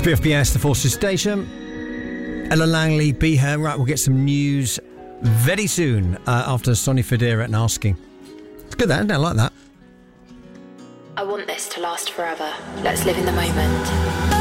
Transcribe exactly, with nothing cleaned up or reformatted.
B F B S, the Forces Station. Ella Langley, Be Her. Right, we'll get some news very soon uh, after Sonny Fodera and Asking. It's good, that, isn't it? I like that. I want this to last forever. Let's live in the moment.